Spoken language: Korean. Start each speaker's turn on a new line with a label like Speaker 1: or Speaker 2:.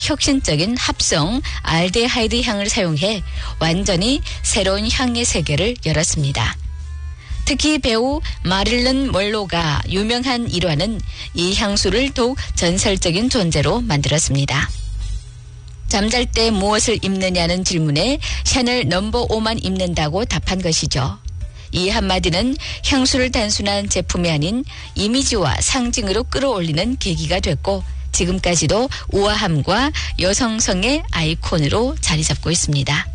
Speaker 1: 혁신적인 합성 알데하이드 향을 사용해 완전히 새로운 향의 세계를 열었습니다. 특히 배우 마릴린 먼로가 유명한 일화는 이 향수를 더욱 전설적인 존재로 만들었습니다. 잠잘 때 무엇을 입느냐는 질문에 샤넬 넘버 5만 입는다고 답한 것이죠. 이 한마디는 향수를 단순한 제품이 아닌 이미지와 상징으로 끌어올리는 계기가 됐고 지금까지도 우아함과 여성성의 아이콘으로 자리 잡고 있습니다.